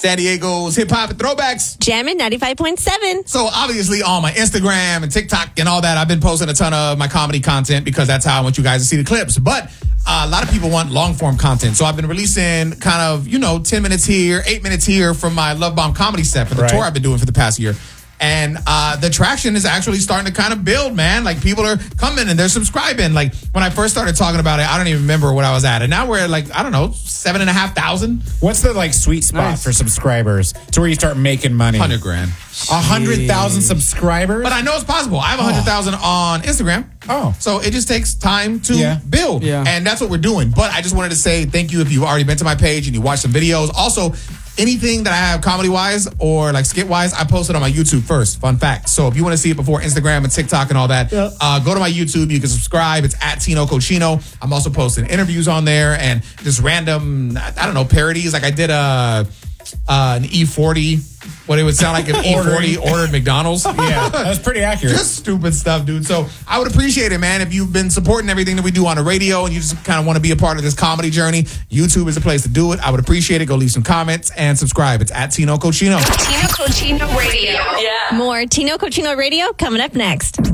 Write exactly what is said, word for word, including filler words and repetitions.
San Diego's hip hop and throwbacks. Jammin' ninety-five point seven. So obviously on my Instagram and TikTok and all that, I've been posting a ton of my comedy content because that's how I want you guys to see the clips. But uh, a lot of people want long form content. So I've been releasing kind of, you know, ten minutes here, eight minutes here from my Love Bomb comedy set for the Right. tour I've been doing for the past year. And uh, the traction is actually starting to kind of build, man. Like, people are coming and they're subscribing. Like, when I first started talking about it, I don't even remember what I was at. And now we're at, like, I don't know, seven and a half thousand. What's the like sweet spot Nice. for subscribers to where you start making money? Hundred grand. A hundred thousand subscribers. But I know it's possible. I have a hundred thousand on Instagram. Oh. So it just takes time to Yeah. build. Yeah. And that's what we're doing. But I just wanted to say thank you if you've already been to my page and you watched some videos. Also, anything that I have comedy-wise or like skit-wise, I post it on my YouTube first. Fun fact. So if you want to see it before Instagram and TikTok and all that, Yep. uh, go to my YouTube. You can subscribe. It's at Tino Cochino. I'm also posting interviews on there and just random, I don't know, parodies. Like I did a, uh, an E forty, what it would sound like if E forty ordered McDonald's. yeah, that's pretty accurate. Just stupid stuff, dude. So I would appreciate it, man, if you've been supporting everything that we do on the radio and you just kind of want to be a part of this comedy journey. YouTube is the place to do it. I would appreciate it. Go leave some comments and subscribe. It's at Tino Cochino. Tino Cochino Radio. More Tino Cochino Radio coming up next.